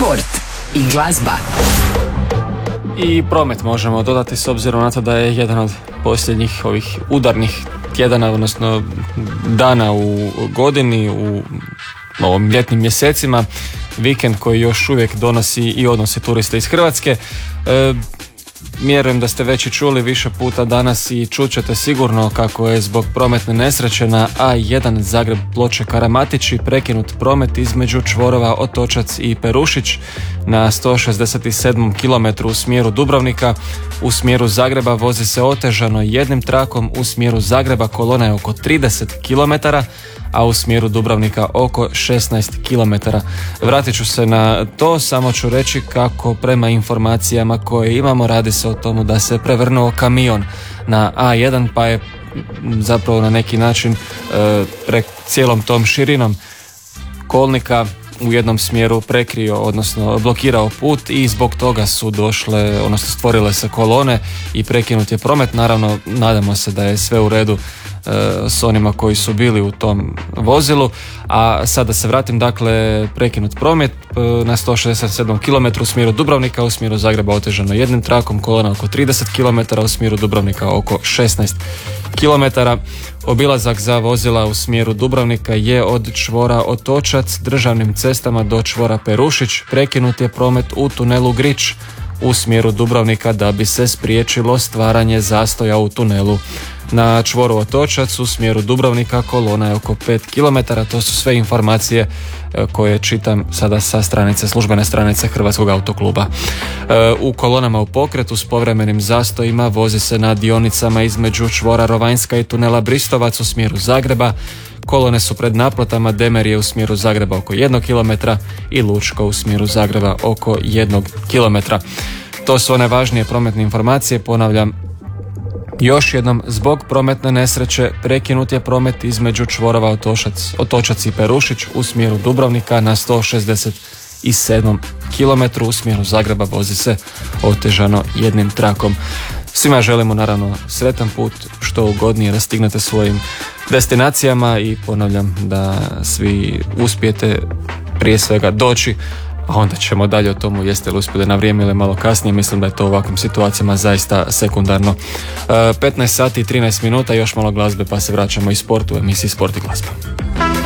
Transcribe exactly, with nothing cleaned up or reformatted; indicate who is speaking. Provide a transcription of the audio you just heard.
Speaker 1: sport i glazba.
Speaker 2: I promet možemo dodati s obzirom na to da je jedan od posljednjih ovih udarnih tjedana, odnosno dana u godini, u ovim ljetnim mjesecima, vikend koji još uvijek donosi i odnosi turiste iz Hrvatske. E, Vjerujem da ste već i čuli više puta danas i čućete sigurno kako je zbog prometne nesreće na A jedan Zagreb Ploče Karamatići prekinut promet između čvorova Otočac i Perušić na sto šezdeset sedmom kilometru u smjeru Dubrovnika. U smjeru Zagreba vozi se otežano jednim trakom, u smjeru Zagreba kolona je oko trideset kilometara, a u smjeru Dubrovnika oko šesnaest kilometara. Vratit ću se na to, samo ću reći kako prema informacijama koje imamo radi se o tomu da se prevrnuo kamion na A jedan, pa je zapravo na neki način e, prek cijelom tom širinom kolnika u jednom smjeru prekrio, odnosno blokirao put i zbog toga su došle, odnosno stvorile se kolone i prekinut je promet. Naravno, nadamo se da je sve u redu e, s onima koji su bili u tom vozilu. A sada se vratim, dakle, prekinut promet e, na sto šezdeset sedam kilometara u smjeru Dubrovnika, u smjeru Zagreba otežano jednim trakom, kolona oko trideset kilometara, u smjeru Dubrovnika oko šesnaest kilometara. Obilazak za vozila u smjeru Dubrovnika je od čvora Otočac državnim cestama do čvora Perušić. Prekinut je promet u tunelu Grič u smjeru Dubrovnika da bi se spriječilo stvaranje zastoja u tunelu. Na čvoru Otočac u smjeru Dubrovnika kolona je oko pet kilometara. To su sve informacije koje čitam sada sa stranice, službene stranice Hrvatskog autokluba. U kolonama u pokretu s povremenim zastojima vozi se na dionicama između čvora Rovanjska i tunela Bristovac u smjeru Zagreba. Kolone su pred naplatama Demerije u smjeru Zagreba oko jednog kilometra i Lučko u smjeru Zagreba oko jednog kilometra. To su one važnije prometne informacije. Ponavljam još jednom, zbog prometne nesreće prekinut je promet između čvorova Otočac, Otočac i Perušić u smjeru Dubrovnika na sto šezdeset sedmom kilometru, u smjeru Zagreba vozi se otežano jednim trakom. Svima želimo naravno sretan put, što ugodnije da stignete svojim destinacijama i ponavljam da svi uspijete prije svega doći, a onda ćemo dalje o tomu jeste li uspjeli na vrijeme ili malo kasnije. Mislim da je to u ovakvim situacijama zaista sekundarno. petnaest sati i trinaest minuta, još malo glazbe pa se vraćamo i sportu u emisiji Sport i glazba.